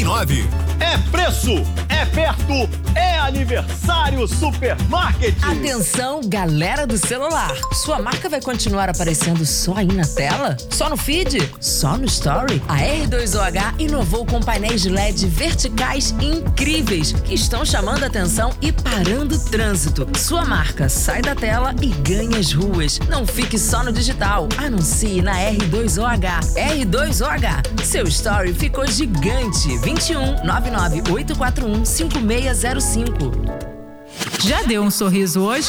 999. É preço, é perto, é aniversário Supermarket. Atenção, galera do celular. Sua marca vai continuar aparecendo só aí na tela? Só no feed? Só no story? A R2OH inovou com painéis de LED verticais incríveis que estão chamando a atenção e parando o trânsito. Sua marca sai da tela e ganha as ruas. Não fique só no digital. Anuncie na R2OH. R2OH. Seu story ficou gigante. 21 99841 5605. Já deu um sorriso hoje?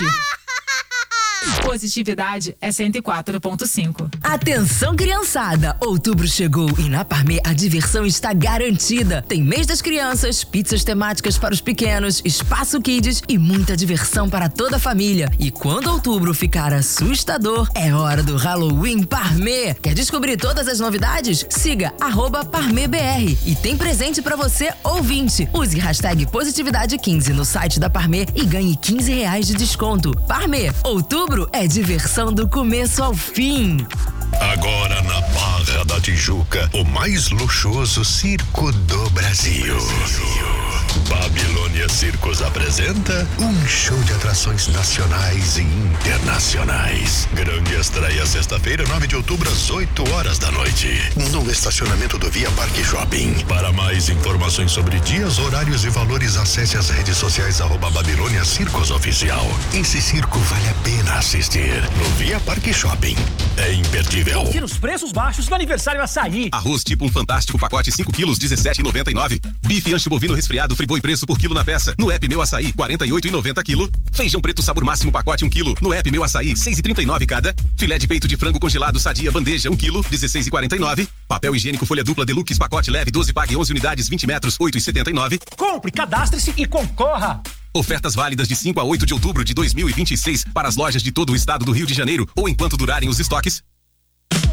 Positividade é 104,5. Atenção, criançada! Outubro chegou e na Parmê a diversão está garantida. Tem mês das crianças, pizzas temáticas para os pequenos, espaço kids e muita diversão para toda a família. E quando outubro ficar assustador, é hora do Halloween Parmê. Quer descobrir todas as novidades? Siga @ParmêBR. E tem presente para você, ouvinte. Use hashtag Positividade15 no site da Parmê e ganhe R$15 de desconto. Parmê, outubro é diversão do começo ao fim. Agora na Barra da Tijuca, o mais luxuoso circo do Brasil. Babilônia Circos apresenta um show de atrações nacionais e internacionais. Grande estreia sexta-feira, 9 de outubro, às 8 horas da noite, no estacionamento do Via Parque Shopping. Para mais informações sobre dias, horários e valores, acesse as redes sociais @Babilônia Circos Oficial. Esse circo vale a pena assistir no Via Parque Shopping. É imperdível. Confira os preços baixos do aniversário Açaí. Arroz tipo um fantástico pacote 5 quilos, R$17,99. Bife ancho bovino resfriado, Friboi preço por quilo na peça. No app Meu Açaí, R$48,90 quilo. Feijão preto sabor máximo pacote 1 quilo. No app Meu Açaí, R$6,39 cada. Filé de peito de frango congelado Sadia bandeja 1 quilo, R$16,49. Papel higiênico folha dupla Deluxe pacote leve 12 pague 11 unidades 20 metros, R$8,79. Compre, cadastre-se e concorra. Ofertas válidas de 5 a 8 de outubro de 2026 para as lojas de todo o estado do Rio de Janeiro ou enquanto durarem os estoques.